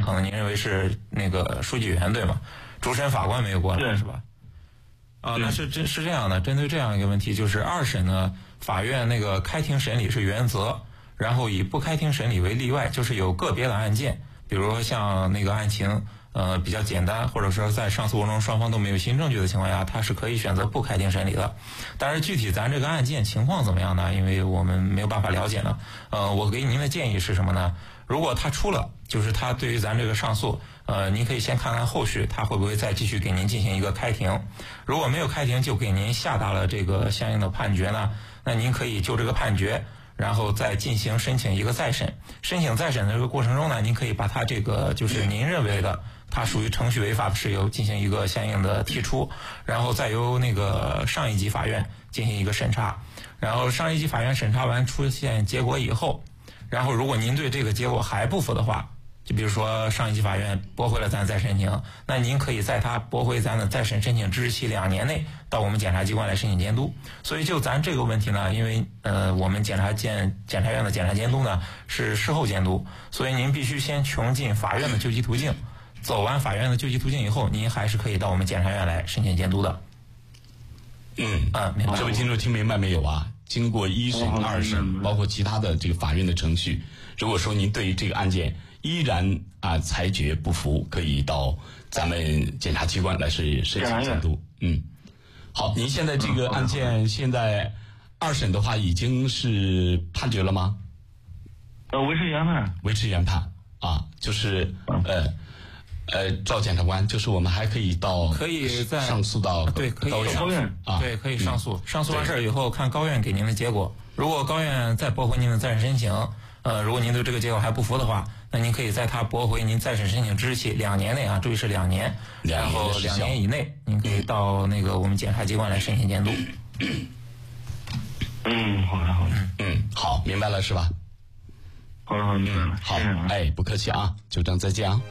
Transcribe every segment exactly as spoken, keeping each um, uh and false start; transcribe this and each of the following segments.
可能您认为是那个书记员对吗？主审法官没有过来是吧？啊，那是真是这样的。针对这样一个问题，就是二审呢，法院那个开庭审理是原则，然后以不开庭审理为例外，就是有个别的案件，比如说像那个案情呃比较简单，或者说在上诉过程中双方都没有新证据的情况下，他是可以选择不开庭审理的。但是具体咱这个案件情况怎么样呢？因为我们没有办法了解呢。呃，我给您的建议是什么呢？如果他出了，就是他对于咱这个上诉，呃，您可以先看看后续他会不会再继续给您进行一个开庭。如果没有开庭就给您下达了这个相应的判决呢，那您可以就这个判决，然后再进行申请一个再审。申请再审的这个过程中呢，您可以把他这个就是您认为的他属于程序违法的事由进行一个相应的提出，然后再由那个上一级法院进行一个审查。然后上一级法院审查完出现结果以后，然后如果您对这个结果还不服的话，就比如说上一级法院驳回了咱再申请，那您可以在他驳回咱的再审申请之日期两年内到我们检察机关来申请监督。所以就咱这个问题呢，因为呃我们检察监检察院的检察监督呢是事后监督，所以您必须先穷尽法院的救济途径，走完法院的救济途径以后，您还是可以到我们检察院来申请监督的。 嗯啊，明白。这位听众听明白没有啊？经过一审、二审，包括其他的这个法院的程序，如果说您对于这个案件依然啊裁决不服，可以到咱们检察机关来是申请监督。嗯，好，您现在这个案件现在二审的话已经是判决了吗？ 呃，维持原判。 维持原判啊，就是呃。呃，赵检察官，就是我们还可以到可以在上诉到对可以高院啊， 对可以上诉，嗯、上诉完事以后看高院给您的结果。如果高院再驳回您的再审申请，呃，如果您对这个结果还不服的话，那您可以在他驳回您再审申请之日起两年内啊，注意是两年，然后两年以内，您可以到那个我们检察机关来申请监督。 嗯，好的好的， 嗯，好，明白了是吧？ 好的好的，明白了。 好，哎，不客气啊，就这样，再见啊。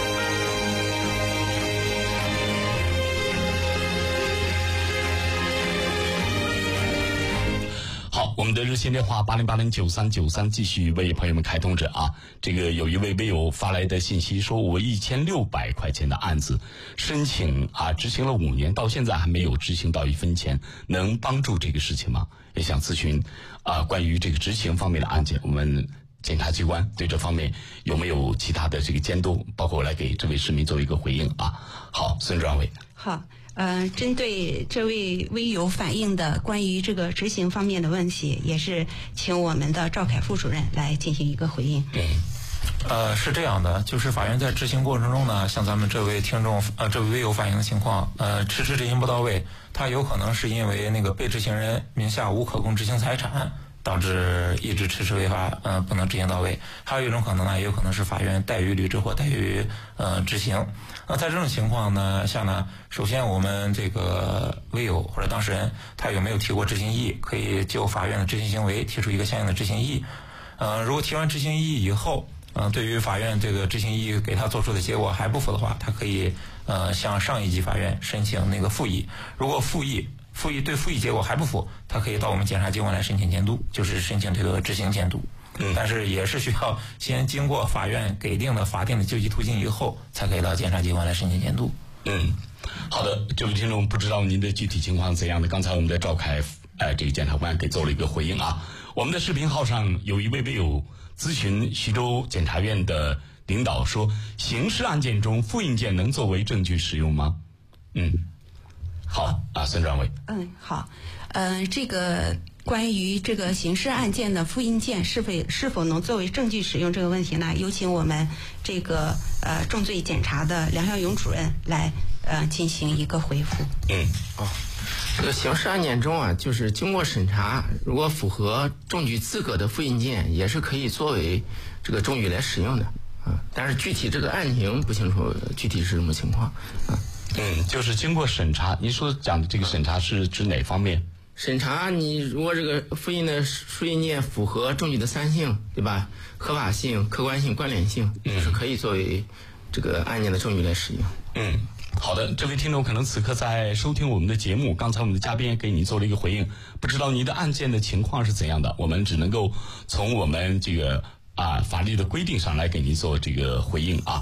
好，我们的热线电话八零八零九三九三继续为朋友们开通着啊。这个有一位微友发来的信息说，我一千六百块钱的案子申请啊执行了五年，到现在还没有执行到一分钱，能帮助这个事情吗？也想咨询啊关于这个执行方面的案件，我们检察机关对这方面有没有其他的这个监督，包括来给这位市民做一个回应啊。好，孙专委。 好。呃，针对这位微友反映的关于这个执行方面的问题，也是请我们的赵凯副主任来进行一个回应。 嗯， 呃，是这样的，就是法院在执行过程中呢，像咱们这位听众呃这位微友反映的情况，呃，迟迟执行不到位，他有可能是因为那个被执行人名下无可供执行财产，导致一直迟迟违法，呃，不能执行到位。还有一种可能呢，也有可能是法院怠于履职或怠于呃执行。那在这种情况呢下呢，首先我们这个微友或者当事人他有没有提过执行异议，可以就法院的执行行为提出一个相应的执行异议。呃，如果提完执行异议以后，呃，对于法院这个执行异议给他做出的结果还不服的话，他可以呃向上一级法院申请那个复议。如果复议复议对复议结果还不服，他可以到我们检察机关来申请监督，就是申请这个执行监督。嗯，但是也是需要先经过法院给定的法定的救济途径以后，才可以到检察机关来申请监督。 嗯，好的，这位听众不知道您的具体情况怎样的？刚才我们的赵凯呃这个检察官给做了一个回应啊。我们的视频号上有一位微友咨询徐州检察院的领导说，刑事案件中复印件能作为证据使用吗？嗯，好啊，孙专委。 嗯，好，呃，这个。关于这个刑事案件的复印件是否是否能作为证据使用这个问题呢，有请我们这个呃重罪检察的梁耀勇主任来呃进行一个回复。 嗯， 哦，这个刑事案件中啊，就是经过审查，如果符合证据资格的复印件，也是可以作为这个证据来使用的啊。但是具体这个案情不清楚，具体是什么情况啊？ 嗯，就是经过审查，您说讲的这个审查是指哪方面？ 审查你如果这个复印的复印件符合证据的三性，对吧？合法性、客观性、关联性，嗯，是可以作为这个案件的证据来使用。 嗯，好的，这位听众可能此刻在收听我们的节目，刚才我们的嘉宾也给您做了一个回应，不知道您的案件的情况是怎样的，我们只能够从我们这个啊法律的规定上来给您做这个回应啊。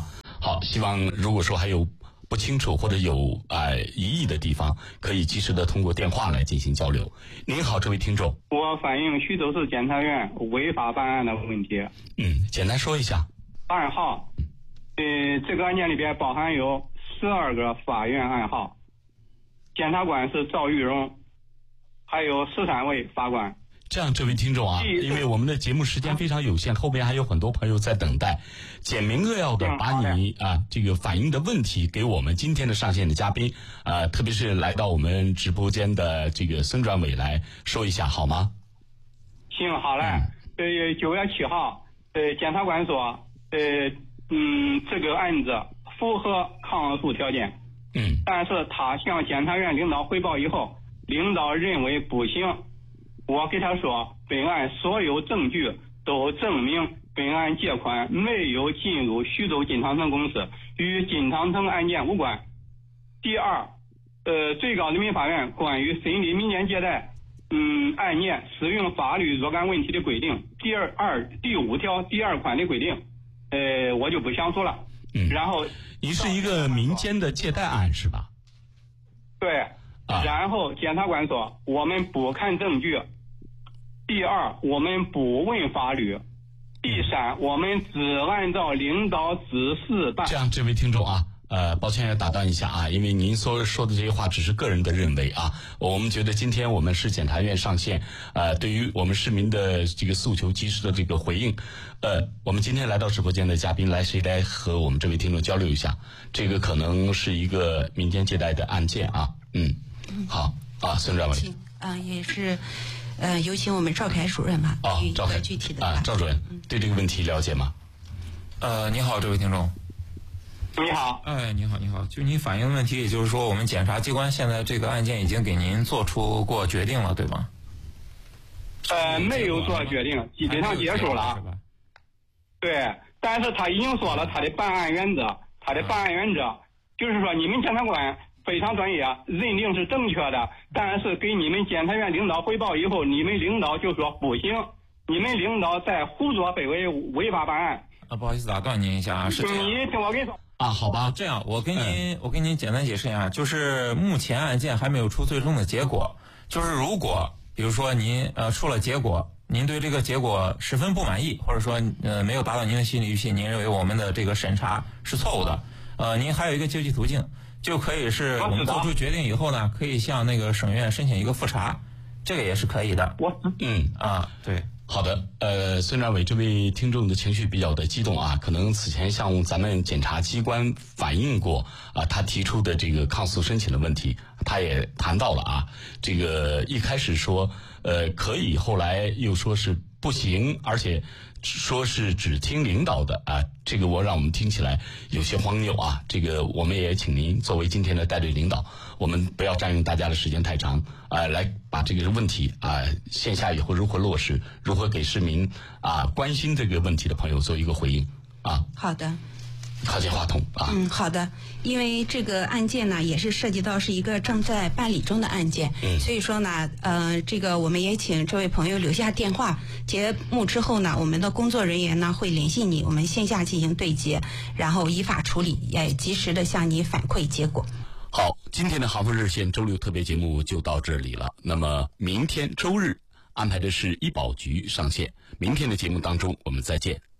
好，希望如果说还有不清楚或者有啊、呃、疑义的地方，可以及时的通过电话来进行交流。您好，这位听众， 我反映徐州市检察院违法办案的问题。 嗯，简单说一下。 案号，呃，这个案件里边包含有十二个法院案号，检察官是赵玉荣，还有十三位法官。 这样，这位听众啊，因为我们的节目时间非常有限，后边还有很多朋友在等待，简明扼要的把你啊这个反映的问题给我们今天的上线的嘉宾啊，特别是来到我们直播间的这个孙专委来说一下，好吗？ 行，好嘞。呃，九月七号，呃，检察官说，呃，嗯，这个案子符合抗诉条件， 嗯， 但是他向检察院领导汇报以后，领导认为不行。我给他说，本案所有证据都证明本案借款没有进入徐州锦长城公司，与锦长城案件无关。第二，呃，最高人民法院关于审理民间借贷嗯案件使用法律若干问题的规定，第二二第五条第二款的规定，呃，我就不详述了。 嗯， 然后您是一个民间的借贷案是吧？ 对。啊、然后检察官说，我们不看证据。第二，我们不问法律。第三，我们只按照领导指示办。 这样，这位听众啊，呃，抱歉要打断一下啊，因为您所说的这些话只是个人的认为啊，我们觉得今天我们市检察院上线，呃，对于我们市民的这个诉求及时的这个回应，呃，我们今天来到直播间的嘉宾，来谁来和我们这位听众交流一下？这个可能是一个民间借贷的案件啊，嗯。好啊，孙专委。 啊，也是，呃，有请我们赵凯主任嘛， 啊，赵凯具体的啊，赵主任、嗯、对这个问题了解吗？ 呃，你好，这位听众。 你好。 哎，你好，你好。就您反映的问题，也就是说，我们检察机关现在这个案件已经给您做出过决定了，对吗？ 呃，没有做决定，基本上结束了。对，但是他已经说了他的办案原则，他的办案原则、嗯、就是说，你们检察官非常专业，认定是正确的，但是给你们检察院领导汇报以后，你们领导就说不行，你们领导在胡作非为，违法办案。 啊，不好意思打断您一下啊，是这样。 你听我跟你说啊，好吧， 这样我跟您、嗯、我跟您简单解释一下，就是目前案件还没有出最终的结果，就是如果比如说您呃出了结果，您对这个结果十分不满意，或者说呃没有达到您的心理预期，您认为我们的这个审查是错误的，呃，您还有一个救济途径。就可以是我们做出决定以后呢，可以向那个省院申请一个复查，这个也是可以的。 我嗯啊，对， 好的。呃，孙专委这位听众的情绪比较的激动啊，可能此前向咱们检察机关反映过啊，他提出的这个抗诉申请的问题，他也谈到了啊，这个一开始说呃可以，后来又说是不行，而且说是只听领导的啊，这个我让我们听起来有些荒谬啊。这个我们也请您作为今天的带队领导，我们不要占用大家的时间太长啊，来把这个问题啊线下以后如何落实，如何给市民啊关心这个问题的朋友做一个回应啊。 好的。 靠近话筒啊。 嗯，好的。因为这个案件呢，也是涉及到是一个正在办理中的案件， 嗯， 所以说呢，呃，这个我们也请这位朋友留下电话，节目之后呢，我们的工作人员呢会联系你，我们线下进行对接，然后依法处理，也及时的向你反馈结果。 好，今天的杭州热线周六特别节目就到这里了。那么明天周日安排的是医保局上线，明天的节目当中我们再见。